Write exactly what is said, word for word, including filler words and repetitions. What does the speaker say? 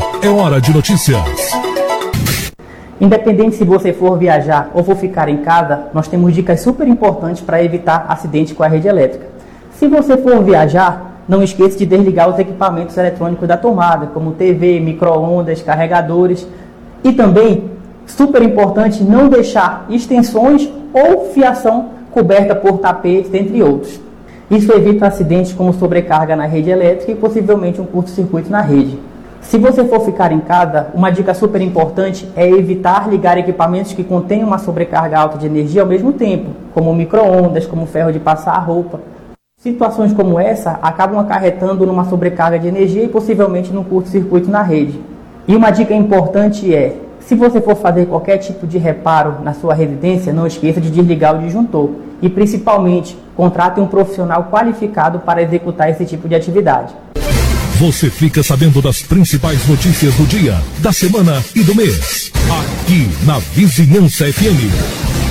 é hora de notícias. Independente se você for viajar ou for ficar em casa, nós temos dicas super importantes para evitar acidentes com a rede elétrica. Se você for viajar, não esqueça de desligar os equipamentos eletrônicos da tomada, como T V, micro-ondas, carregadores. E também, super importante, não deixar extensões ou fiação coberta por tapetes, entre outros. Isso evita acidentes como sobrecarga na rede elétrica e possivelmente um curto-circuito na rede. Se você for ficar em casa, uma dica super importante é evitar ligar equipamentos que contêm uma sobrecarga alta de energia ao mesmo tempo, como micro-ondas, como ferro de passar roupa. Situações como essa acabam acarretando numa sobrecarga de energia e possivelmente num curto-circuito na rede. E uma dica importante é, se você for fazer qualquer tipo de reparo na sua residência, não esqueça de desligar o disjuntor. E principalmente, contrate um profissional qualificado para executar esse tipo de atividade. Você fica sabendo das principais notícias do dia, da semana e do mês. Aqui na Vizinhança F M.